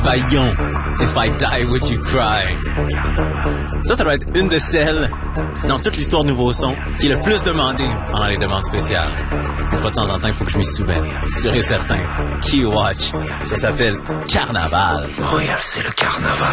I young, if I die, would you cry? Ça doit être une de celles, dans toute l'histoire de Nouveau Son, qui est le plus demandée pendant les demandes spéciales. Une fois de temps en temps, il faut que je m'y soumette. Sûr et certain. Key Watch. Ça s'appelle Carnaval. Montréal, c'est le carnaval.